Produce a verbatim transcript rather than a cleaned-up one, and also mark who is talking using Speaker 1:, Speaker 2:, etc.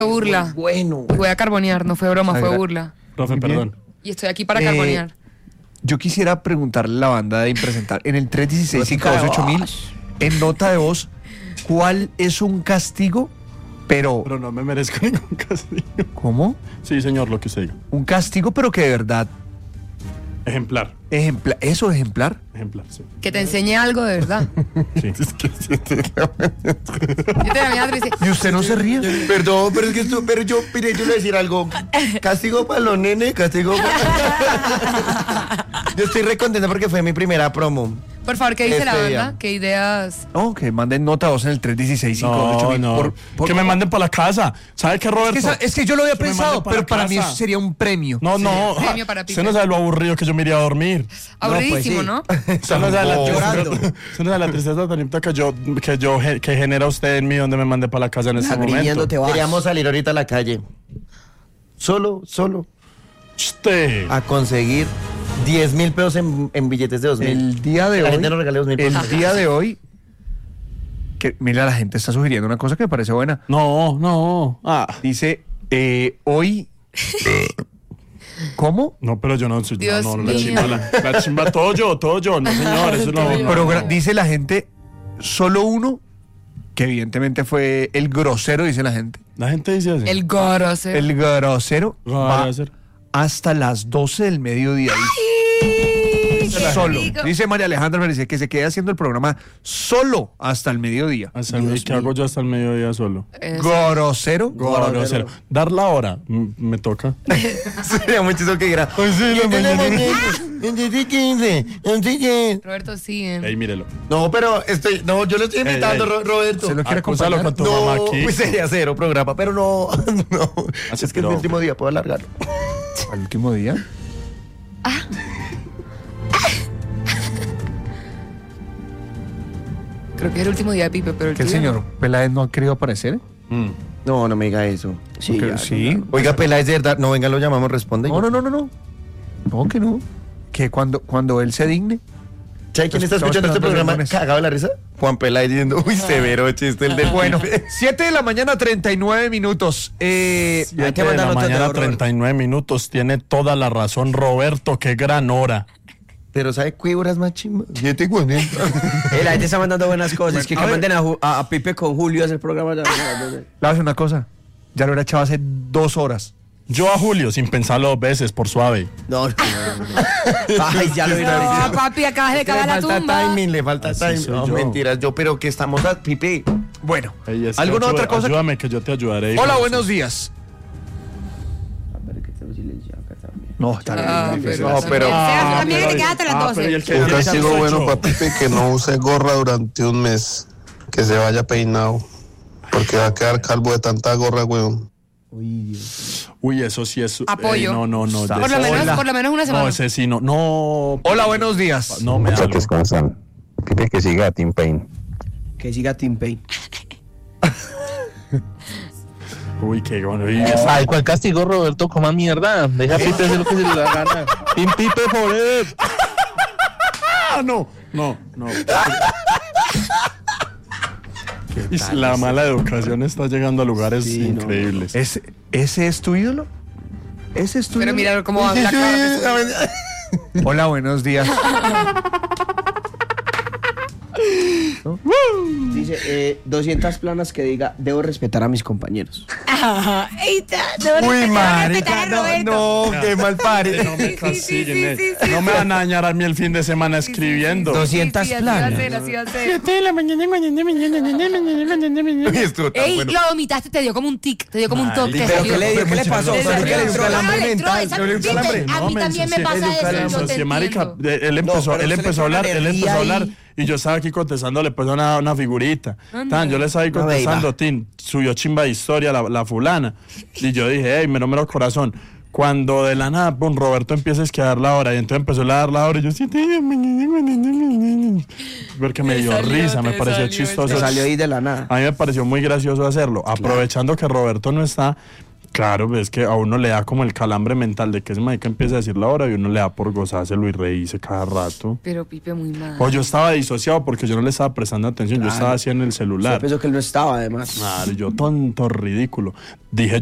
Speaker 1: Burla.
Speaker 2: Bueno.
Speaker 1: Voy a carbonear, no fue broma, fue burla.
Speaker 3: Profe, perdón.
Speaker 1: Y estoy aquí para carbonear.
Speaker 4: Eh, yo quisiera preguntarle a la banda de Impresentar, en el tres uno seis, cinco dos ocho mil, en nota de voz, ¿cuál es un castigo, pero...
Speaker 3: Pero no me merezco ningún castigo.
Speaker 4: ¿Cómo?
Speaker 3: Sí, señor, lo que usted diga.
Speaker 4: Un castigo, pero que de verdad...
Speaker 3: Ejemplar.
Speaker 4: Ejemplar. ¿Eso, ejemplar?
Speaker 3: Ejemplar, sí.
Speaker 1: Que te enseñe algo de verdad.
Speaker 3: Sí. Es que siete de la mañana.
Speaker 1: Yo te la mañana dice,
Speaker 4: ¿Y usted no se ríe?
Speaker 2: Perdón, pero es que esto, pero yo, mire, yo le voy a decir algo. Castigo para los nenes, castigo para... Yo estoy re contento porque fue mi primera promo.
Speaker 1: por favor, ¿qué dice
Speaker 2: Este
Speaker 1: la banda?
Speaker 2: día.
Speaker 1: ¿Qué ideas?
Speaker 4: No, que manden nota dos en el tres uno seis, cinco dos ocho
Speaker 3: No,
Speaker 4: mil.
Speaker 3: no.
Speaker 4: Por- por-
Speaker 3: que me manden para la casa. ¿Sabe qué, Roberto?
Speaker 4: Es que, sa- es que yo lo había
Speaker 3: Que me
Speaker 4: pensado,
Speaker 3: manden pa'
Speaker 4: pero
Speaker 3: la
Speaker 4: para mí
Speaker 3: casa.
Speaker 4: eso sería un premio.
Speaker 3: No, no.
Speaker 1: Sí, premio para
Speaker 3: Usted
Speaker 1: Pipe.
Speaker 3: no sabe lo aburrido que yo me iría a dormir.
Speaker 1: Aburridísimo, ¿no?
Speaker 3: Usted no sabe la
Speaker 2: Llorando.
Speaker 3: tristeza, usted no sabe la tristeza tan impta que yo, que yo, ge- que genera usted en mí donde me mande para la casa en este momento.
Speaker 2: te vas. Queríamos salir ahorita a la calle. Solo, solo.
Speaker 3: Usted.
Speaker 2: A conseguir diez mil pesos en, en billetes de dos mil.
Speaker 4: El día de
Speaker 2: La
Speaker 4: hoy,
Speaker 2: gente nos regaló dos mil
Speaker 4: el
Speaker 2: pesos.
Speaker 4: día de hoy, que mira, la gente está sugiriendo una cosa que me parece buena.
Speaker 3: No, no. Ah.
Speaker 4: Dice, eh, hoy, ¿cómo?
Speaker 3: No, pero yo no soy.
Speaker 1: Dios
Speaker 3: no, no, la
Speaker 1: mío.
Speaker 3: chimba, la, la chimba, todo yo, todo yo. No, señor, eso no. no,
Speaker 4: Pero
Speaker 3: no.
Speaker 4: gra- dice la gente, solo uno, que evidentemente fue el grosero, dice la gente.
Speaker 3: La gente dice así.
Speaker 1: El grosero.
Speaker 4: El grosero va
Speaker 3: Grosero.
Speaker 4: hasta las doce del mediodía. Dice, solo.
Speaker 1: rico.
Speaker 4: Dice María Alejandra Felicia que se quede haciendo el programa solo hasta el mediodía.
Speaker 3: Hasta el, ¿y qué hago yo hasta el mediodía solo?
Speaker 1: Es-
Speaker 4: Grosero.
Speaker 3: Grosero. Dar la hora, mm, me toca.
Speaker 2: Sería muy chistoso que dijera.
Speaker 3: Pues sí, la mañana.
Speaker 1: Roberto, sí. eh.
Speaker 3: Ey, mírelo.
Speaker 2: No, pero estoy. No, yo lo estoy invitando,
Speaker 3: Ey, ey.
Speaker 2: Ro- Roberto.
Speaker 4: ¿Se lo quiere
Speaker 3: Acúsalo
Speaker 4: acompañar?
Speaker 3: con tu mamá
Speaker 2: No,
Speaker 3: aquí.
Speaker 2: pues sería cero programa, pero no. no.
Speaker 3: Así
Speaker 2: Es que es
Speaker 3: pero-
Speaker 2: mi último día, puedo alargarlo.
Speaker 4: ¿Al último día?
Speaker 1: Creo que es el último día de Pipe, pero el
Speaker 4: ¿Que el
Speaker 1: tuyo no.
Speaker 4: señor Peláez no ha querido aparecer?
Speaker 3: Mm.
Speaker 2: No, no me diga eso. Sí,
Speaker 4: Porque-
Speaker 2: ya,
Speaker 4: sí.
Speaker 2: no, no. Oiga, Peláez, de verdad. No, venga, lo llamamos, responde.
Speaker 4: No, no, no, no, no. No, que no. Que cuando, cuando él se digne.
Speaker 2: ¿Sabe quién está
Speaker 4: Estamos
Speaker 2: escuchando este
Speaker 4: esperando
Speaker 2: programa
Speaker 4: lunes.
Speaker 2: cagado de la risa? Juan Peláez diciendo, uy, severo chiste el del
Speaker 4: Bueno,
Speaker 2: Pipe.
Speaker 4: siete de la mañana, treinta y nueve minutos. Eh,
Speaker 2: Hay que
Speaker 3: Siete de
Speaker 2: mandar
Speaker 3: la
Speaker 2: notas de
Speaker 3: mañana,
Speaker 2: horror.
Speaker 3: treinta y nueve minutos. Tiene toda la razón, Roberto. Qué gran hora.
Speaker 2: Pero ¿sabe qué horas más chimba? Siete cuarenta.
Speaker 5: Eh, la gente está mandando buenas cosas. que
Speaker 4: a
Speaker 5: que
Speaker 4: ver.
Speaker 5: manden a, Ju- a- a Pipe con Julio a hacer programa.
Speaker 4: le voy a hacer una cosa. Ya lo hubiera echado hace dos horas.
Speaker 3: Yo a Julio, sin pensarlo dos veces, por suave.
Speaker 5: No, no, no, no. Ay, ya lo vieron.
Speaker 1: No, papi, acabas de
Speaker 2: Le
Speaker 1: cavar la
Speaker 2: falta
Speaker 1: tumba.
Speaker 2: timing, le falta
Speaker 3: Así
Speaker 2: timing.
Speaker 3: soy
Speaker 2: No,
Speaker 3: yo.
Speaker 2: mentiras, yo, pero que estamos a Pipe.
Speaker 4: Bueno,
Speaker 3: Ey, es que
Speaker 4: ¿alguna
Speaker 3: ayuda-
Speaker 4: otra cosa?
Speaker 3: Ayúdame que yo te ayudaré. hijo.
Speaker 4: Hola, buenos días. No, está bien.
Speaker 1: Ah,
Speaker 4: está bien.
Speaker 1: pero-
Speaker 2: No, pero-
Speaker 1: Sebas, tú
Speaker 3: Ah,
Speaker 1: también que
Speaker 3: pero-
Speaker 1: te quedaste a las
Speaker 3: ah,
Speaker 1: doce.
Speaker 3: pero ¿y el que-
Speaker 6: Un
Speaker 3: el que
Speaker 6: castigo
Speaker 3: soy
Speaker 6: bueno
Speaker 3: yo?
Speaker 6: para Pipe que no use gorra durante un mes. Que se vaya peinado. Porque va a quedar calvo de tanta gorra, weón.
Speaker 3: Uy, eso sí es.
Speaker 1: Apoyo.
Speaker 3: Ey, no, no, no.
Speaker 1: Por lo
Speaker 3: ese-
Speaker 1: menos,
Speaker 4: Hola.
Speaker 1: por lo menos una
Speaker 3: No,
Speaker 1: semana.
Speaker 3: ese sí, no. No.
Speaker 4: Hola, buenos días.
Speaker 3: No, me da
Speaker 7: Muchachos, ¿cómo están? Pipe que siga a Tim Payne.
Speaker 5: Que siga Tim Payne.
Speaker 3: Uy, qué bueno. Y esa-
Speaker 7: Ay, ¿cuál castigo, Roberto? Coma mierda. Deja a Pipe hacer lo que se le da gana. Team Pipe forever.
Speaker 3: Ah, no, no, no. Y la mala educación está llegando a lugares increíbles.
Speaker 4: ¿Ese, ¿Ese es tu ídolo? ¿Ese es tu
Speaker 1: Pero
Speaker 4: ídolo?
Speaker 1: mira cómo va la cara.
Speaker 4: Hola, buenos días.
Speaker 5: Dice, eh, doscientas planas que diga, debo respetar a mis compañeros.
Speaker 1: Ahí está. Debo
Speaker 2: Uy,
Speaker 1: respetar-
Speaker 2: marica,
Speaker 1: respetar a
Speaker 2: no,
Speaker 1: Roberto.
Speaker 2: no, qué mal pare.
Speaker 3: No me
Speaker 1: sí,
Speaker 3: castiguen,
Speaker 1: sí,
Speaker 3: eh.
Speaker 1: sí, sí,
Speaker 3: No me van a dañar a mí el fin de semana escribiendo.
Speaker 2: doscientas
Speaker 1: Sí, sí, así va a
Speaker 2: planas.
Speaker 1: ser, así va a ser.
Speaker 2: Uy, estuvo tan
Speaker 1: Ey,
Speaker 2: bueno.
Speaker 1: lo vomitaste, te dio como un tic, te dio como un toque.
Speaker 5: ¿Pero qué le dio? ¿Qué le pasó?
Speaker 1: Le
Speaker 5: ¿Pero qué le dio?
Speaker 1: entró,
Speaker 5: ¿Calambre
Speaker 1: le entró,
Speaker 5: mental?
Speaker 1: esa-
Speaker 5: ¿No le dio
Speaker 1: ¿viste?
Speaker 5: calambre?
Speaker 1: A mí también me pasa eso, yo te
Speaker 3: Sí, marica,
Speaker 1: entiendo.
Speaker 3: eh, él empezó,
Speaker 5: No, pero
Speaker 3: él
Speaker 5: usted
Speaker 3: empezó a
Speaker 5: le
Speaker 3: hablar,
Speaker 5: echó
Speaker 3: él
Speaker 5: una
Speaker 3: empezó a
Speaker 5: energía
Speaker 3: hablar
Speaker 5: ahí.
Speaker 3: y yo estaba aquí contestándole pues una, una figurita. Tan, yo le estaba ahí
Speaker 5: Una
Speaker 3: contestando,
Speaker 5: beba.
Speaker 3: Tin, subió chimba de historia la, la fulana. Y yo dije, hey, mero mero corazón. Cuando de la nada, pum, Roberto empieza a esquiar la hora y entonces empezó a dar la hora y yo sí, porque me
Speaker 1: Te
Speaker 3: dio
Speaker 1: salió,
Speaker 3: risa, me
Speaker 1: te
Speaker 3: pareció
Speaker 1: salió,
Speaker 3: chistoso.
Speaker 5: Se salió ahí de la nada.
Speaker 3: A mí me pareció muy gracioso hacerlo. Aprovechando que Roberto no está, Claro, pues, es que a uno le da como el calambre mental de que ese marica empieza a decir la hora y uno le da por gozárselo y reírse cada rato.
Speaker 1: Pero Pipe muy mal.
Speaker 3: O yo estaba disociado porque yo no le estaba prestando atención,
Speaker 5: Claro.
Speaker 3: yo estaba así en el
Speaker 5: Yo
Speaker 3: celular.
Speaker 5: pensó que él no estaba, además.
Speaker 3: Claro, yo tonto, ridículo. Dije